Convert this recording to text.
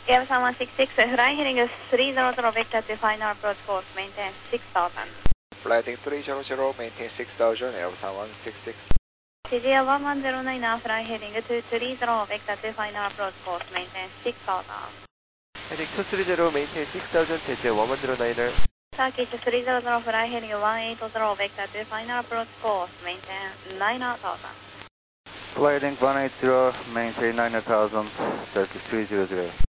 Airbus 166, flying heading 300, vector to final approach course, maintain 6000. Flighting 300, maintain 6000, Airbus 166. CGR 1109, flying heading 230, vector to final approach course, maintain 6000. Heading 230, maintain 6000, CGR 1109er. Turkish 300, flying heading 180, vector to final approach course, maintain 9000. Flighting 180, maintain 9000, Turkish 300.